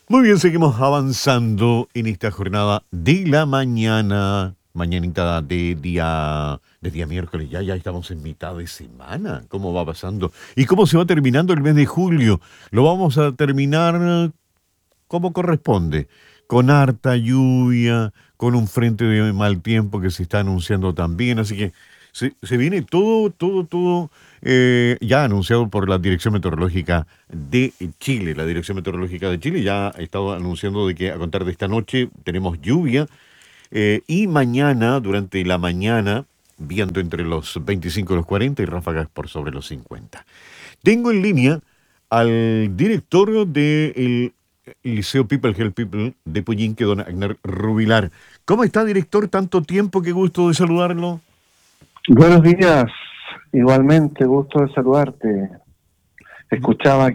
Muy bien, seguimos avanzando en esta jornada de la mañana, mañanita de día miércoles, ya estamos en mitad de semana. ¿Cómo va pasando? ¿Y cómo se va terminando el mes de julio? Lo vamos a terminar como corresponde, con harta lluvia, con un frente de mal tiempo que se está anunciando también, así que se viene todo ya anunciado por la Dirección Meteorológica de Chile. La Dirección Meteorológica de Chile ya ha estado anunciando de que a contar de esta noche tenemos lluvia y mañana, durante la mañana, viento entre los 25 y los 40 y ráfagas por sobre los 50. Tengo en línea al director del Liceo People Help People de Puyinque, don Agner Rubilar. ¿Cómo está, director? Tanto tiempo, qué gusto de saludarlo. Buenos días, igualmente, gusto de saludarte. Escuchaba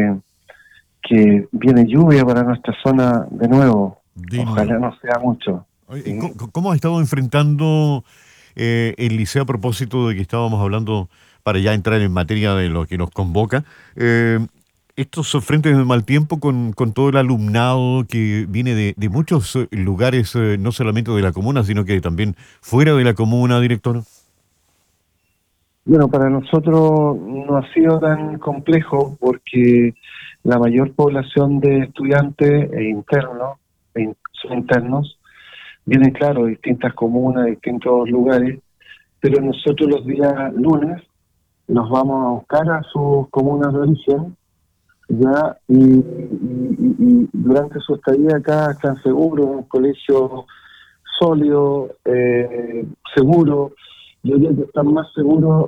que viene lluvia para nuestra zona de nuevo. De Ojalá nuevo. no sea mucho. Oye, ¿Sí? ¿cómo ha estado enfrentando el liceo a propósito de que estábamos hablando para ya entrar en materia de lo que nos convoca? eh, Estos frentes de mal tiempo con todo el alumnado que viene de muchos lugares, no solamente de la comuna, sino que también fuera de la comuna, director. Bueno, para nosotros no ha sido tan complejo porque la mayor población de estudiantes son internos, vienen, claro, de distintas comunas, de distintos lugares, pero nosotros los días lunes los vamos a buscar a sus comunas de origen, ya, y durante su estadía acá están seguros, un colegio sólido, seguro. Yo diría que están más seguros,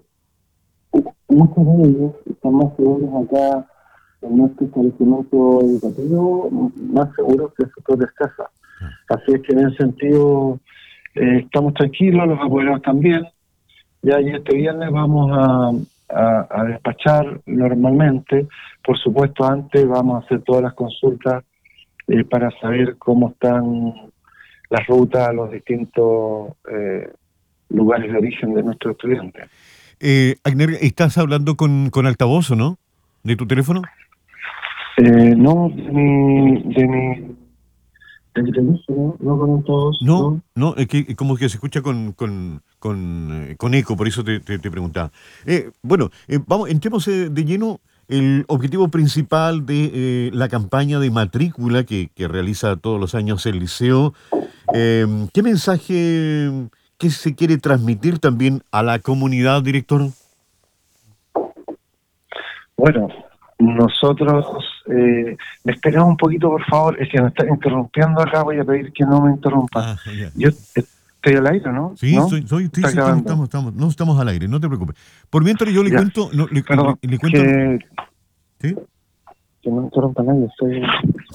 muchos de ellos están más seguros acá en nuestro establecimiento educativo, más seguros que en sus propias casas. Así es que en ese sentido estamos tranquilos, los apoderados también. Ya, y este viernes vamos a despachar normalmente. Por supuesto, antes vamos a hacer todas las consultas para saber cómo están las rutas a los distintos lugares de origen de nuestros estudiantes. Agner, ¿estás hablando con altavoz o no? ¿De tu teléfono? No, de mi teléfono, no con todos, No, ¿no? no, es que como que se escucha con eco, por eso te preguntaba. Bueno, vamos, entremos de lleno. El objetivo principal de la campaña de matrícula que realiza todos los años el liceo, ¿qué mensaje que se quiere transmitir también a la comunidad, director? Bueno, nosotros, me esperamos un poquito, por favor, es que me está interrumpiendo acá, voy a pedir que no me interrumpan. Ah, ya. Yo estoy al aire, ¿no? Sí, ¿No? sí, Está sí, acabando. no estamos al aire, no te preocupes. Por mientras yo le Ya, cuento, no, perdón, le cuento, que, ¿sí? que no interrumpa nadie, estoy...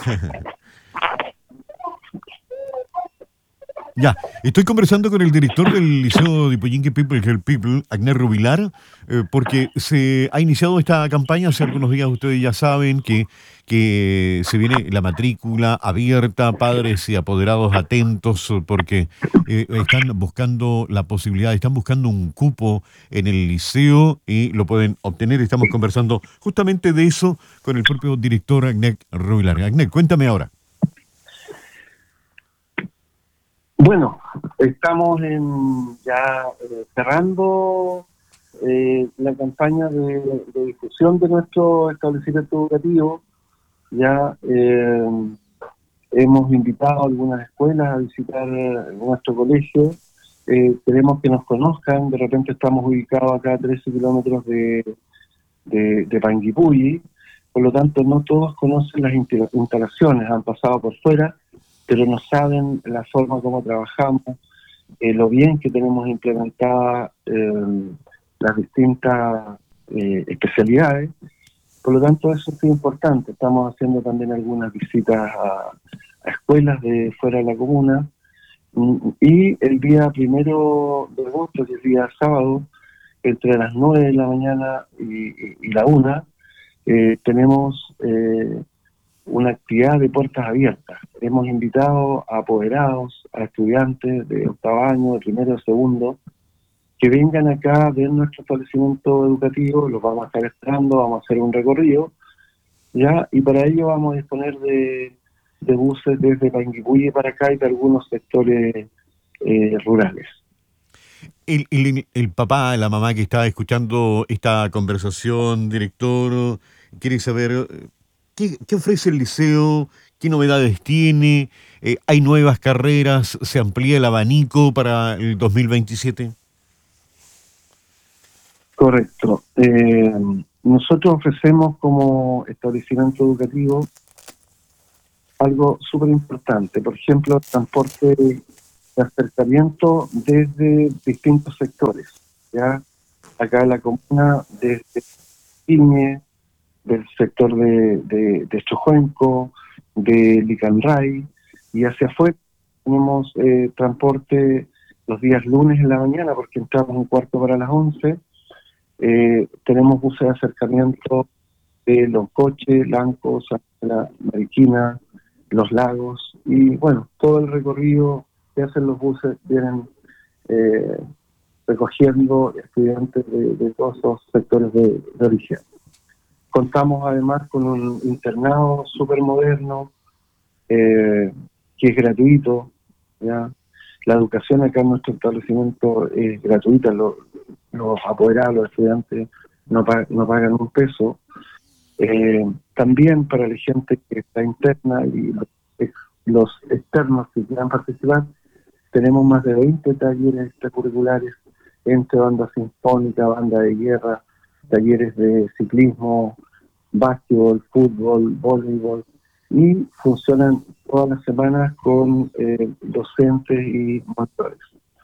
Ya, estoy conversando con el director del Liceo de Puyinque People Help People, Agner Rubilar, porque se ha iniciado esta campaña hace algunos días. Ustedes ya saben que se viene la matrícula abierta, padres y apoderados atentos, porque están buscando la posibilidad, están buscando un cupo en el liceo y lo pueden obtener. Estamos conversando justamente de eso con el propio director Agner Rubilar. Agner, cuéntame ahora. Bueno, estamos ya cerrando la campaña de difusión de nuestro establecimiento educativo. Ya hemos invitado a algunas escuelas a visitar nuestro colegio. Queremos que nos conozcan. De repente estamos ubicados acá a 13 kilómetros de Panguipulli. Por lo tanto, no todos conocen las instalaciones, han pasado por fuera, pero no saben la forma como trabajamos, lo bien que tenemos implementadas las distintas especialidades. Por lo tanto, eso es muy importante. Estamos haciendo también algunas visitas a escuelas de fuera de la comuna. Y el día 1 de agosto, que es día sábado, entre las 9 de la mañana y la 1, tenemos una actividad de puertas abiertas. Hemos invitado a apoderados, a estudiantes de octavo año, de primero, de segundo, que vengan acá a ver nuestro establecimiento educativo. Los vamos a estar esperando, vamos a hacer un recorrido ¿ya? Y para ello vamos a disponer de buses desde Panguipulli para acá y de algunos sectores rurales. El papá, la mamá que está escuchando esta conversación, director, quiere saber qué ofrece el liceo, qué novedades tiene, hay nuevas carreras, se amplía el abanico para el 2027. Correcto. Nosotros ofrecemos como establecimiento educativo algo súper importante, por ejemplo, transporte de acercamiento desde distintos sectores, ¿ya? Acá en la comuna, desde Iñe, del sector de Chojuenco, de Licanray, y hacia afuera tenemos transporte los días lunes en la mañana, porque entramos un cuarto para las 11. Tenemos buses de acercamiento de Loncoche, Lanco, Santa Mariquina, Los Lagos, y bueno, todo el recorrido que hacen los buses vienen eh, recogiendo estudiantes de todos esos sectores de origen. Contamos además con un internado súper moderno, que es gratuito, ¿ya? La educación acá en nuestro establecimiento es gratuita, los apoderados, los estudiantes no pagan un peso. También para la gente que está interna y los externos que quieran participar, tenemos más de 20 talleres extracurriculares entre banda sinfónica, banda de guerra, talleres de ciclismo, básquetbol, fútbol, voleibol, y funcionan todas las semanas con docentes y monitores.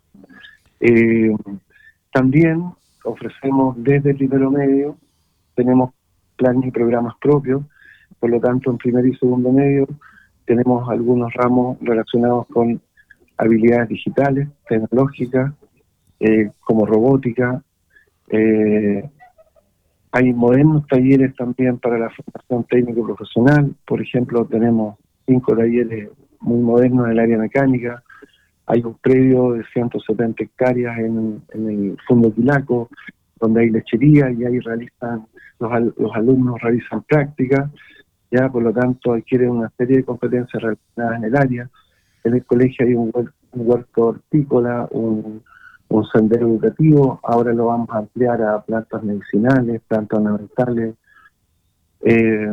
Eh, También ofrecemos desde el primero medio, tenemos planes y programas propios, por lo tanto en primer y segundo medio tenemos algunos ramos relacionados con habilidades digitales, tecnológicas, como robótica. eh, Hay modernos talleres también para la formación técnico-profesional. Por ejemplo, tenemos 5 talleres muy modernos en el área mecánica. Hay un predio de 170 hectáreas en el Fondo Quilaco, donde hay lechería y ahí los alumnos realizan prácticas, ya por lo tanto adquieren una serie de competencias relacionadas en el área. En el colegio hay un huerto hortícola, un sendero educativo. Ahora lo vamos a ampliar a plantas medicinales, plantas ornamentales. Eh,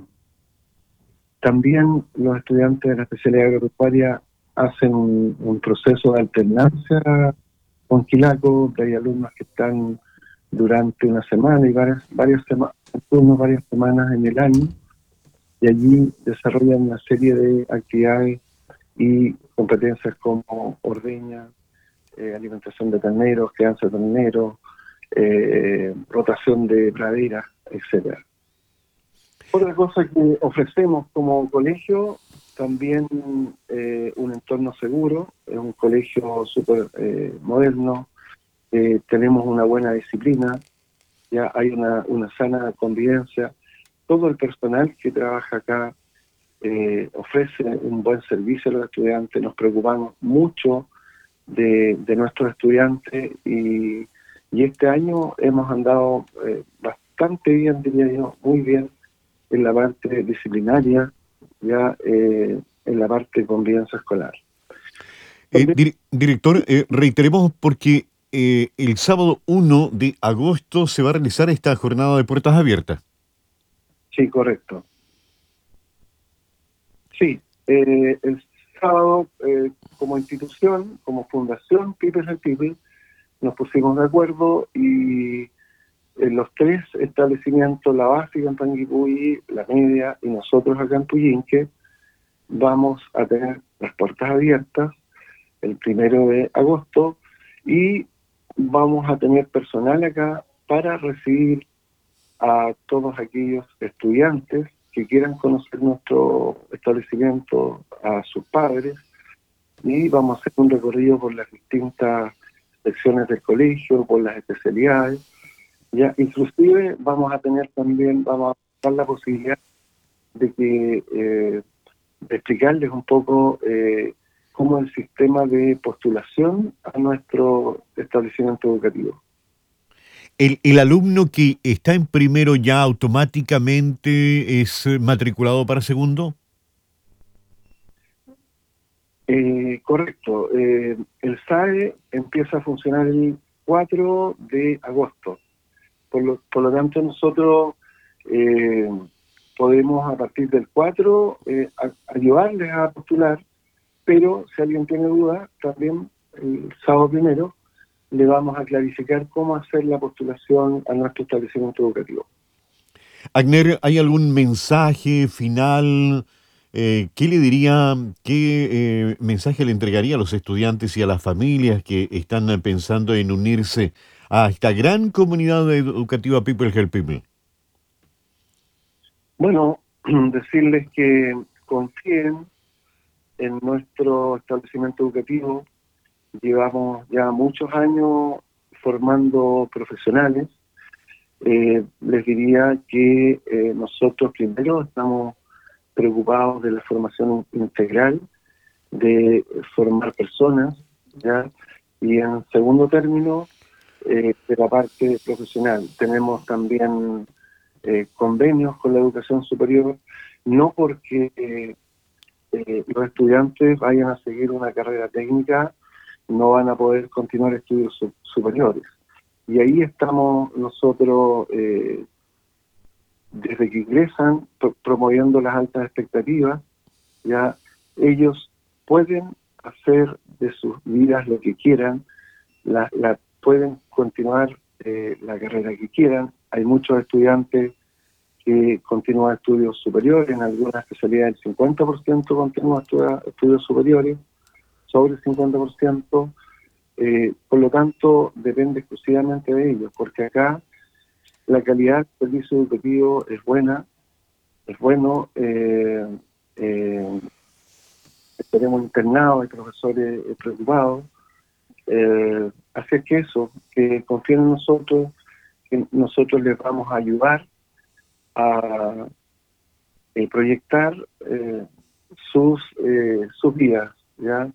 También los estudiantes de la especialidad agropecuaria hacen un proceso de alternancia con Quilaco, que hay alumnos que están durante una semana y varias semanas, varias semanas en el año, y allí desarrollan una serie de actividades y competencias como ordeña, alimentación de terneros, crianza de terneros, rotación de praderas, etcétera. Otra cosa que ofrecemos como colegio, también un entorno seguro, es un colegio súper moderno, tenemos una buena disciplina, ya hay una sana convivencia. Todo el personal que trabaja acá ofrece un buen servicio a los estudiantes, nos preocupamos mucho de nuestros estudiantes y este año hemos andado bastante bien, diría yo, muy bien en la parte disciplinaria, ya en la parte de convivencia escolar. También, Director, reiteremos porque el sábado 1 de agosto se va a realizar esta jornada de puertas abiertas. sí, correcto. Sí, el sábado, como institución, como fundación People and People, nos pusimos de acuerdo y en los 3 establecimientos, la básica en Panguipulli, la media y nosotros acá en Puyinque, vamos a tener las puertas abiertas el 1 de agosto y vamos a tener personal acá para recibir a todos aquellos estudiantes que quieran conocer nuestro establecimiento, a sus padres, y vamos a hacer un recorrido por las distintas secciones del colegio, por las especialidades. Ya, inclusive vamos a dar la posibilidad de que de explicarles un poco cómo es el sistema de postulación a nuestro establecimiento educativo. ¿El alumno que está en primero ya automáticamente es matriculado para segundo? Correcto. El SAE empieza a funcionar el 4 de agosto. Por lo tanto, nosotros eh, podemos a partir del 4 ayudarles a postular, pero si alguien tiene duda, también el sábado primero le vamos a clarificar cómo hacer la postulación a nuestro establecimiento educativo. Agner, ¿hay algún mensaje final? ¿Qué le diría, qué mensaje le entregaría a los estudiantes y a las familias que están pensando en unirse a esta gran comunidad educativa People Help People? Bueno, decirles que confíen en nuestro establecimiento educativo. Llevamos ya muchos años formando profesionales. Les diría que nosotros primero estamos preocupados de la formación integral, de formar personas, ¿ya? Y en segundo término, de la parte profesional. Tenemos también convenios con la educación superior, no porque los estudiantes vayan a seguir una carrera técnica, no van a poder continuar estudios superiores. Y ahí estamos nosotros, desde que ingresan, promoviendo las altas expectativas. Ya ellos pueden hacer de sus vidas lo que quieran, pueden continuar la carrera que quieran. Hay muchos estudiantes que continúan estudios superiores, en algunas especialidades el 50% continúa estudios superiores, sobre el 50%, por lo tanto depende exclusivamente de ellos, porque acá la calidad del servicio educativo es buena, es bueno. Tenemos internados, hay profesores preocupados, así es que eso, que confíen en nosotros, que nosotros les vamos a ayudar a proyectar sus vidas, ¿ya?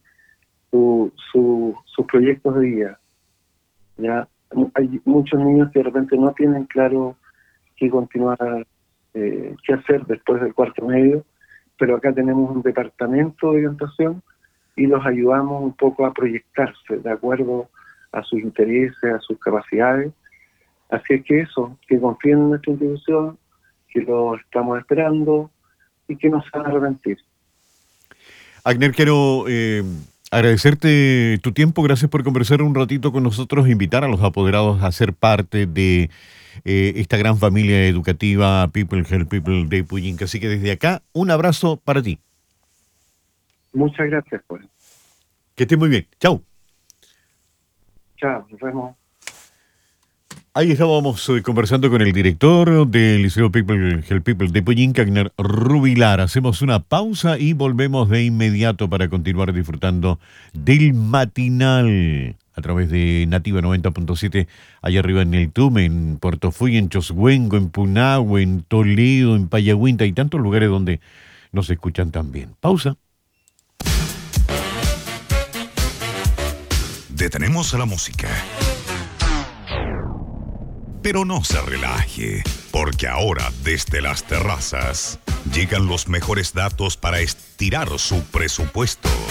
Sus proyectos de vida, ¿ya? Hay muchos niños que de repente no tienen claro qué continuar, qué hacer después del cuarto medio, pero acá tenemos un departamento de orientación y los ayudamos un poco a proyectarse de acuerdo a sus intereses, a sus capacidades. Así es que eso, que confíen en nuestra institución, que lo estamos esperando y que no se van a arrepentir. Agner, quiero agradecerte tu tiempo, gracias por conversar un ratito con nosotros, invitar a los apoderados a ser parte de esta gran familia educativa People Help People de Puyinca. Así que desde acá, un abrazo para ti. Muchas gracias, pues. Que estés muy bien. Chau. Chao, nos vemos. Ahí estábamos conversando con el director del Liceo People Help People de Puyinca, Agner Rubilar. Hacemos una pausa y volvemos de inmediato para continuar disfrutando del matinal a través de Nativa 90.7, allá arriba en el Tume, en Puerto Fuy, en Choshuengo, en Punahue, en Toledo, en Payagüinta y tantos lugares donde nos escuchan también. Pausa. Detenemos a la música. Pero no se relaje, porque ahora desde las terrazas llegan los mejores datos para estirar su presupuesto.